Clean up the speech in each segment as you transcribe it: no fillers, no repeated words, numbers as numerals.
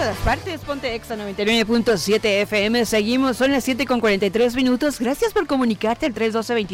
todas partes. Ponte Exa 99.7 FM. Seguimos, son las 7:43. Gracias por comunicarte al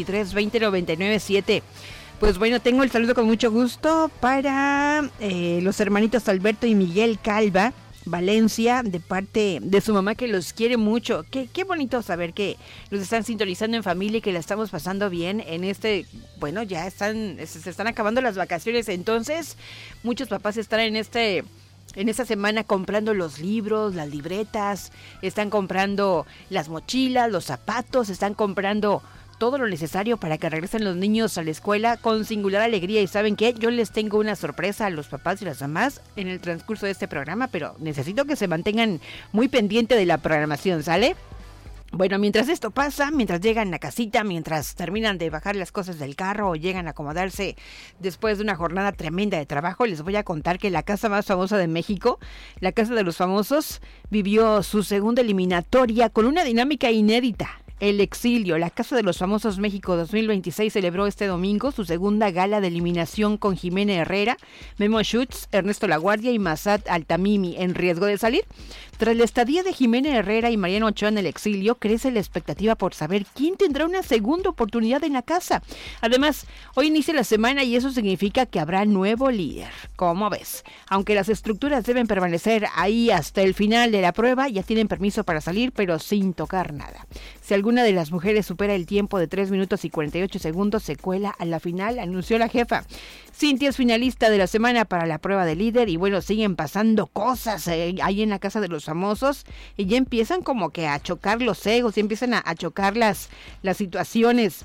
312-23-20-997. Pues bueno, tengo el saludo con mucho gusto para los hermanitos Alberto y Miguel Calva, Valencia, de parte de su mamá, que los quiere mucho. Qué bonito saber que los están sintonizando en familia y que la estamos pasando bien en bueno, ya se están acabando las vacaciones, entonces muchos papás están en esta semana comprando los libros, las libretas, están comprando las mochilas, los zapatos, están comprando todo lo necesario para que regresen los niños a la escuela con singular alegría. Y ¿saben qué? Yo les tengo una sorpresa a los papás y las mamás en el transcurso de este programa, pero necesito que se mantengan muy pendientes de la programación, ¿sale? Bueno, mientras esto pasa, mientras llegan a casita, mientras terminan de bajar las cosas del carro o llegan a acomodarse después de una jornada tremenda de trabajo, les voy a contar que la casa más famosa de México, la Casa de los Famosos, vivió su segunda eliminatoria con una dinámica inédita. El Exilio, la Casa de los Famosos México 2026, celebró este domingo su segunda gala de eliminación con Jimena Herrera, Memo Schutz, Ernesto Laguardia y Massad Altamimi en riesgo de salir. Tras la estadía de Jimena Herrera y Mariano Ochoa en el Exilio, crece la expectativa por saber quién tendrá una segunda oportunidad en la casa. Además, hoy inicia la semana y eso significa que habrá nuevo líder. ¿Cómo ves? Aunque las estructuras deben permanecer ahí hasta el final de la prueba, ya tienen permiso para salir, pero sin tocar nada. Si alguna de las mujeres supera el tiempo de 3 minutos y 48 segundos, se cuela a la final, anunció la jefa. Cintia es finalista de la semana para la prueba de líder y bueno, siguen pasando cosas ahí en la Casa de los Famosos y ya empiezan como que a chocar los egos, ya empiezan a chocar las situaciones.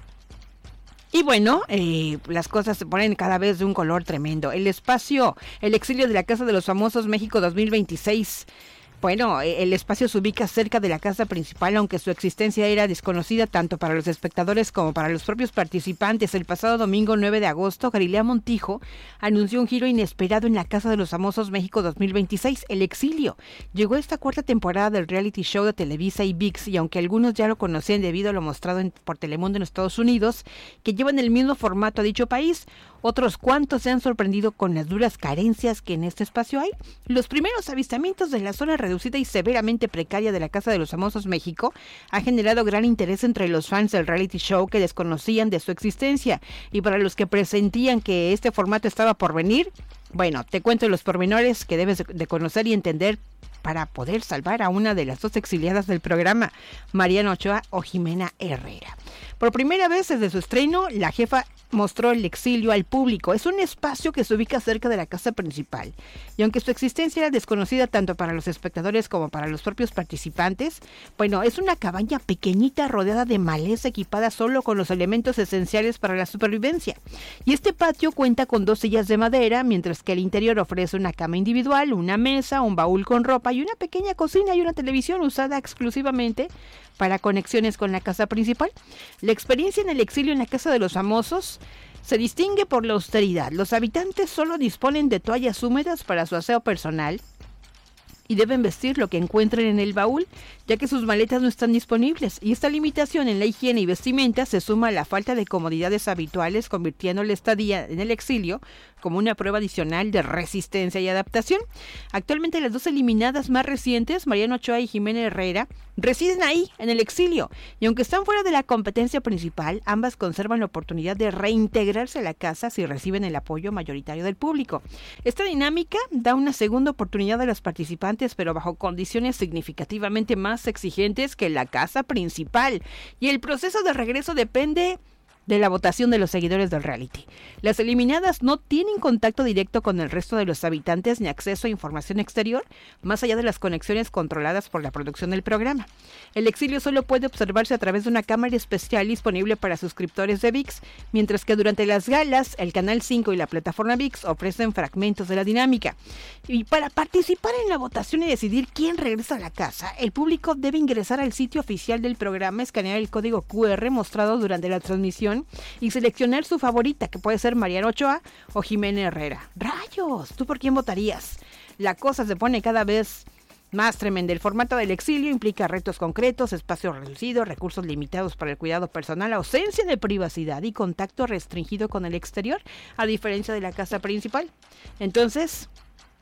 Y bueno, las cosas se ponen cada vez de un color tremendo. El Exilio de la Casa de los Famosos México 2026. Bueno, el espacio se ubica cerca de la casa principal, aunque su existencia era desconocida tanto para los espectadores como para los propios participantes. El pasado domingo 9 de agosto, Galilea Montijo anunció un giro inesperado en la Casa de los Famosos México 2026, El Exilio. Llegó esta cuarta temporada del reality show de Televisa y ViX, y aunque algunos ya lo conocían debido a lo mostrado por Telemundo en Estados Unidos, que llevan el mismo formato a dicho país, otros cuantos se han sorprendido con las duras carencias que en este espacio hay. Los primeros avistamientos de la zona reducida y severamente precaria de la Casa de los Famosos México ha generado gran interés entre los fans del reality show que desconocían de su existencia, y para los que presentían que este formato estaba por venir, bueno, te cuento los pormenores que debes de conocer y entender para poder salvar a una de las dos exiliadas del programa, Mariano Ochoa o Jimena Herrera. Por primera vez desde su estreno, la jefa mostró El Exilio al público. Es un espacio que se ubica cerca de la casa principal, y aunque su existencia era desconocida tanto para los espectadores como para los propios participantes, bueno, es una cabaña pequeñita rodeada de maleza, equipada solo con los elementos esenciales para la supervivencia. Y este patio cuenta con 2 sillas de madera, mientras que el interior ofrece una cama individual, una mesa, un baúl con ropa y una pequeña cocina y una televisión usada exclusivamente para conexiones con la casa principal. La experiencia en El Exilio en la Casa de los Famosos se distingue por la austeridad. Los habitantes solo disponen de toallas húmedas para su aseo personal y deben vestir lo que encuentren en el baúl, ya que sus maletas no están disponibles. Y esta limitación en la higiene y vestimenta se suma a la falta de comodidades habituales, convirtiendo la estadía en El Exilio como una prueba adicional de resistencia y adaptación. Actualmente las 2 eliminadas más recientes, Mariano Ochoa y Jimena Herrera, residen ahí, en El Exilio, y aunque están fuera de la competencia principal, ambas conservan la oportunidad de reintegrarse a la casa si reciben el apoyo mayoritario del público. Esta dinámica da una segunda oportunidad a los participantes, pero bajo condiciones significativamente más exigentes que la casa principal, y el proceso de regreso depende de la votación de los seguidores del reality. Las eliminadas no tienen contacto directo con el resto de los habitantes ni acceso a información exterior, más allá de las conexiones controladas por la producción del programa. El Exilio solo puede observarse a través de una cámara especial disponible para suscriptores de ViX, mientras que durante las galas, el Canal 5 y la plataforma ViX ofrecen fragmentos de la dinámica. Y para participar en la votación y decidir quién regresa a la casa, el público debe ingresar al sitio oficial del programa, escanear el código QR mostrado durante la transmisión y seleccionar su favorita, que puede ser Mariano Ochoa o Jimena Herrera. ¡Rayos! ¿Tú por quién votarías? La cosa se pone cada vez más tremenda. El formato del Exilio implica retos concretos, espacio reducido, recursos limitados para el cuidado personal, ausencia de privacidad y contacto restringido con el exterior, a diferencia de la casa principal. Entonces,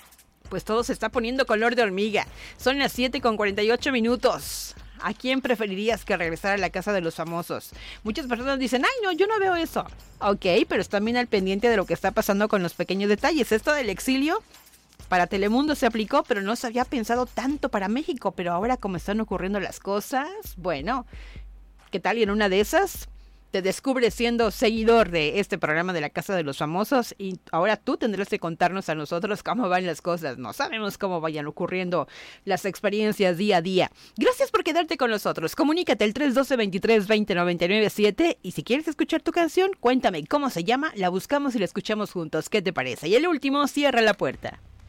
Pues todo se está poniendo color de hormiga. Son las 7:48. ¿A quién preferirías que regresara a la casa de los famosos? Muchas personas dicen, ay no, yo no veo eso. Ok, pero están bien al pendiente de lo que está pasando con los pequeños detalles. Esto del exilio para Telemundo se aplicó, pero no se había pensado tanto para México. Pero ahora como están ocurriendo las cosas, bueno, ¿qué tal? Y en una de esas te descubres siendo seguidor de este programa de la Casa de los Famosos y ahora tú tendrás que contarnos a nosotros cómo van las cosas. No sabemos cómo vayan ocurriendo las experiencias día a día. Gracias por quedarte con nosotros. Comunícate al 312-23-20-997 y si quieres escuchar tu canción, cuéntame cómo se llama, la buscamos y la escuchamos juntos. ¿Qué te parece? Y el último, cierra la puerta.